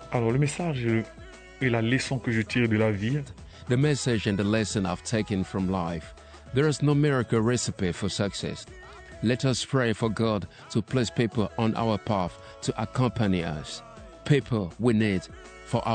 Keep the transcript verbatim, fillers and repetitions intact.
Alors le message et, le- et la leçon que je tire de la vie, The message and the lesson I've taken from life. There is no miracle recipe for success. Let us pray for God to place people on our path to accompany us. People we need for our